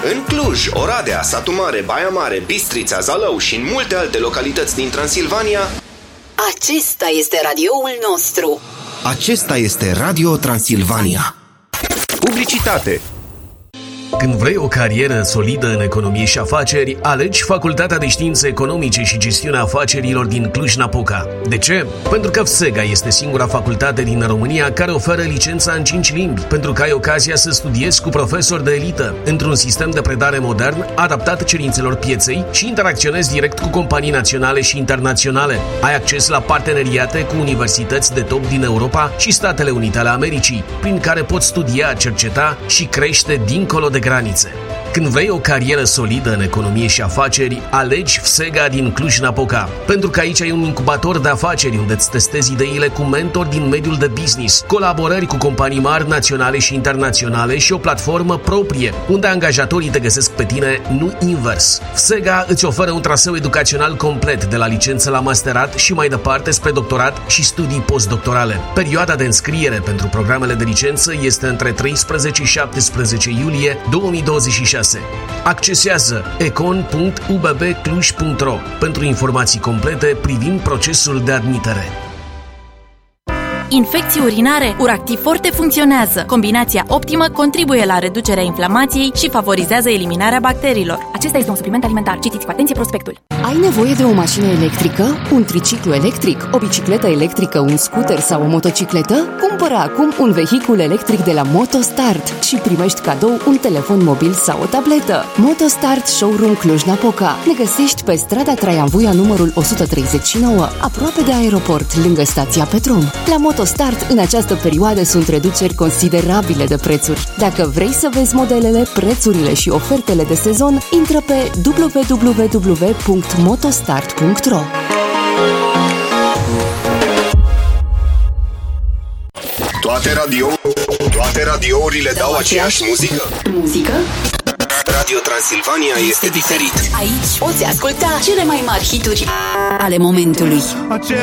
În Cluj, Oradea, Satu Mare, Baia Mare, Bistrița, Zalău și în multe alte localități din Transilvania. Acesta este radioul nostru. Acesta este Radio Transilvania. Publicitate. Când vrei o carieră solidă în economie și afaceri, alegi Facultatea de Științe Economice și Gestiunea Afacerilor din Cluj-Napoca. De ce? Pentru că FSEGA este singura facultate din România care oferă licența în 5 limbi, pentru că ai ocazia să studiezi cu profesori de elită, într-un sistem de predare modern, adaptat cerințelor pieței și interacționezi direct cu companii naționale și internaționale. Ai acces la parteneriate cu universități de top din Europa și Statele Unite ale Americii, prin care poți studia, cerceta și crește dincolo de granițe. Când vrei o carieră solidă în economie și afaceri, alegi FSEGA din Cluj-Napoca, pentru că aici ai un incubator de afaceri unde îți testezi ideile cu mentori din mediul de business, colaborări cu companii mari naționale și internaționale și o platformă proprie, unde angajatorii te găsesc pe tine, nu invers. FSEGA îți oferă un traseu educațional complet, de la licență la masterat și mai departe spre doctorat și studii postdoctorale. Perioada de înscriere pentru programele de licență este între 13 și 17 iulie 2026. Accesează econ.ubbcluj.ro pentru informații complete privind procesul de admitere. Infecții urinare, Uractiv Forte funcționează. Combinația optimă contribuie la reducerea inflamației și favorizează eliminarea bacteriilor. Acesta este un supliment alimentar. Citiți cu atenție prospectul. Ai nevoie de o mașină electrică, un triciclu electric, o bicicletă electrică, un scooter sau o motocicletă? Cumpără acum un vehicul electric de la MotoStart și primești cadou un telefon mobil sau o tabletă. MotoStart Showroom Cluj-Napoca. Ne găsești pe strada Traian Vuia numărul 139, aproape de aeroport, lângă stația Petrom. La MotoStart, în această perioadă, sunt reduceri considerabile de prețuri. Dacă vrei să vezi modelele, prețurile și ofertele de sezon, intră pe www.motostart.ro. Toate radiourile dau aceeași muzică? Muzică? Radio Transilvania este diferit. Aici poți asculta cele mai mari hituri ale momentului.